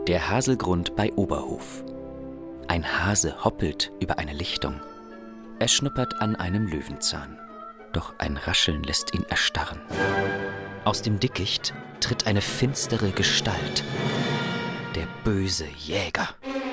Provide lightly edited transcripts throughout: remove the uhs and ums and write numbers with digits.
Der Haselgrund bei Oberhof. Ein Hase hoppelt über eine Lichtung. Er schnuppert an einem Löwenzahn. Doch ein Rascheln lässt ihn erstarren. Aus dem Dickicht tritt eine finstere Gestalt. Der böse Jäger.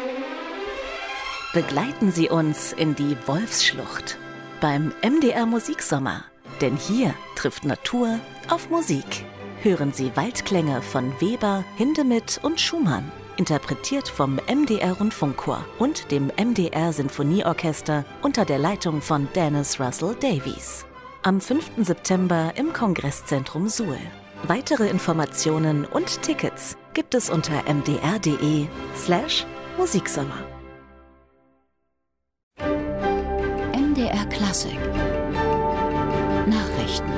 Begleiten Sie uns in die Wolfsschlucht beim MDR Musiksommer. Denn hier trifft Natur auf Musik. Hören Sie Waldklänge von Weber, Hindemith und Schumann. Interpretiert vom MDR Rundfunkchor und dem MDR Sinfonieorchester unter der Leitung von Dennis Russell Davies. Am 5. September im Kongresszentrum Suhl. Weitere Informationen und Tickets gibt es unter mdr.de/Musiksommer. MDR Klassik Nachrichten.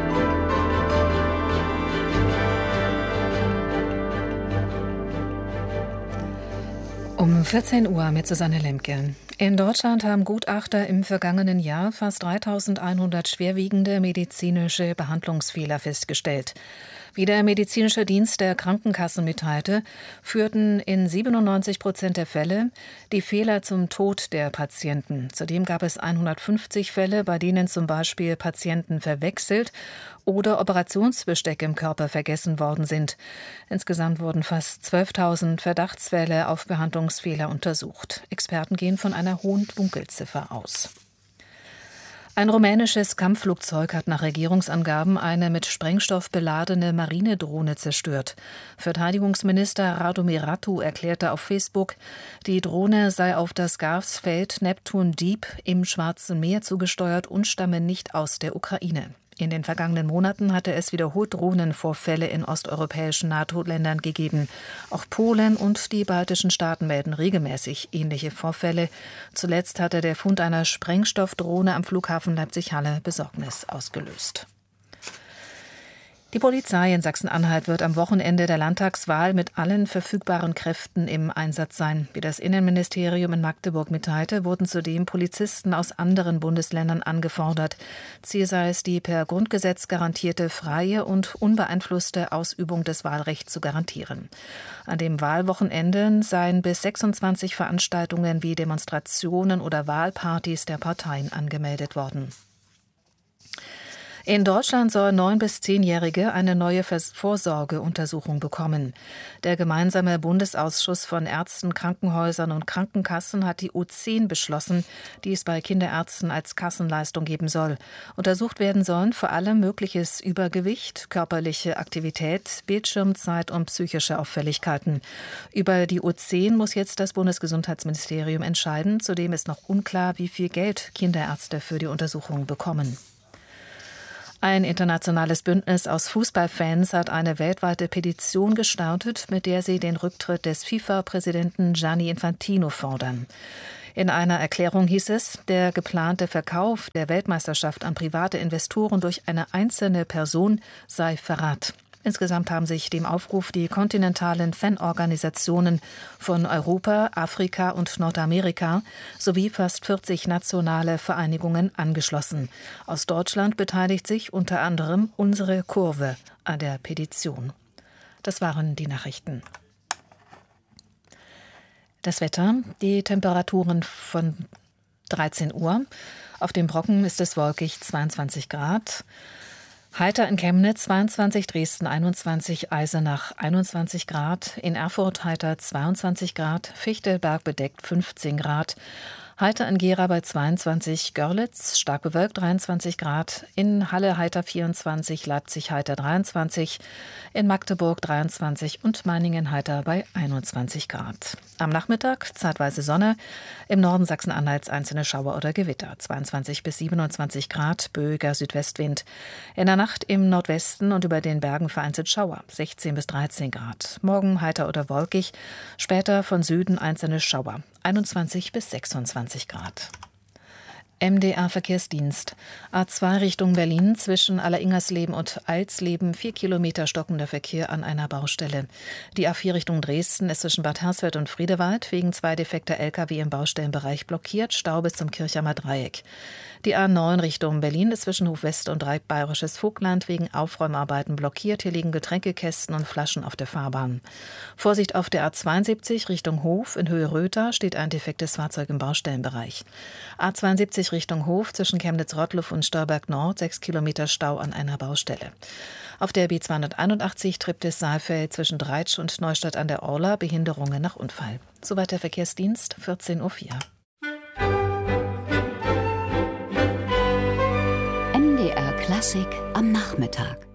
Um 14 Uhr mit Susanne Lemke. In Deutschland haben Gutachter im vergangenen Jahr fast 3.100 schwerwiegende medizinische Behandlungsfehler festgestellt. Wie der medizinische Dienst der Krankenkassen mitteilte, führten in 97% der Fälle die Fehler zum Tod der Patienten. Zudem gab es 150 Fälle, bei denen zum Beispiel Patienten verwechselt oder Operationsbesteck im Körper vergessen worden sind. Insgesamt wurden fast 12.000 Verdachtsfälle auf Behandlungsfehler untersucht. Experten gehen von einer hohen Dunkelziffer aus. Ein rumänisches Kampfflugzeug hat nach Regierungsangaben eine mit Sprengstoff beladene Marinedrohne zerstört. Verteidigungsminister Radu Miratu erklärte auf Facebook, die Drohne sei auf das Gasfeld Neptun Deep im Schwarzen Meer zugesteuert und stamme nicht aus der Ukraine. In den vergangenen Monaten hatte es wiederholt Drohnenvorfälle in osteuropäischen NATO-Ländern gegeben. Auch Polen und die baltischen Staaten melden regelmäßig ähnliche Vorfälle. Zuletzt hatte der Fund einer Sprengstoffdrohne am Flughafen Leipzig-Halle Besorgnis ausgelöst. Die Polizei in Sachsen-Anhalt wird am Wochenende der Landtagswahl mit allen verfügbaren Kräften im Einsatz sein. Wie das Innenministerium in Magdeburg mitteilte, wurden zudem Polizisten aus anderen Bundesländern angefordert. Ziel sei es, die per Grundgesetz garantierte freie und unbeeinflusste Ausübung des Wahlrechts zu garantieren. An dem Wahlwochenende seien bis 26 Veranstaltungen wie Demonstrationen oder Wahlpartys der Parteien angemeldet worden. In Deutschland sollen 9- bis 10-Jährige eine neue Vorsorgeuntersuchung bekommen. Der gemeinsame Bundesausschuss von Ärzten, Krankenhäusern und Krankenkassen hat die U10 beschlossen, die es bei Kinderärzten als Kassenleistung geben soll. Untersucht werden sollen vor allem mögliches Übergewicht, körperliche Aktivität, Bildschirmzeit und psychische Auffälligkeiten. Über die U10 muss jetzt das Bundesgesundheitsministerium entscheiden. Zudem ist noch unklar, wie viel Geld Kinderärzte für die Untersuchung bekommen. Ein internationales Bündnis aus Fußballfans hat eine weltweite Petition gestartet, mit der sie den Rücktritt des FIFA-Präsidenten Gianni Infantino fordern. In einer Erklärung hieß es, der geplante Verkauf der Weltmeisterschaft an private Investoren durch eine einzelne Person sei Verrat. Insgesamt haben sich dem Aufruf die kontinentalen Fanorganisationen von Europa, Afrika und Nordamerika sowie fast 40 nationale Vereinigungen angeschlossen. Aus Deutschland beteiligt sich unter anderem Unsere Kurve an der Petition. Das waren die Nachrichten. Das Wetter, die Temperaturen von 13 Uhr. Auf dem Brocken ist es wolkig, 22 Grad. Heiter in Chemnitz 22, Dresden 21, Eisenach 21 Grad, in Erfurt heiter 22 Grad, Fichtelberg bedeckt 15 Grad, heiter in Gera bei 22, Görlitz stark bewölkt 23 Grad, in Halle heiter 24, Leipzig heiter 23, in Magdeburg 23 und Meiningen heiter bei 21 Grad. Am Nachmittag zeitweise Sonne, im Norden Sachsen-Anhalts einzelne Schauer oder Gewitter, 22 bis 27 Grad, böiger Südwestwind. In der Nacht im Nordwesten und über den Bergen vereinzelt Schauer, 16 bis 13 Grad. Morgen heiter oder wolkig, später von Süden einzelne Schauer, 21 bis 26 Grad. MDR Verkehrsdienst. A2 Richtung Berlin zwischen Alleringmersleben und Alsleben 4 Kilometer stockender Verkehr an einer Baustelle. Die A4 Richtung Dresden ist zwischen Bad Hersfeld und Friedewald wegen 2 defekter Lkw im Baustellenbereich blockiert, Stau bis zum Kirchheimer Dreieck. Die A9 Richtung Berlin ist zwischen Hofwest und Bayerisches Vogtland wegen Aufräumarbeiten blockiert. Hier liegen Getränkekästen und Flaschen auf der Fahrbahn. Vorsicht auf der A72 Richtung Hof in Höhe Röther steht ein defektes Fahrzeug im Baustellenbereich. A72 Richtung Hof zwischen Chemnitz-Rottluff und Störberg Nord 6 Kilometer Stau an einer Baustelle. Auf der B281 Triptis-Saalfeld zwischen Dreitsch und Neustadt an der Orla Behinderungen nach Unfall. Soweit der Verkehrsdienst, 14:04 Uhr. MDR Klassik am Nachmittag.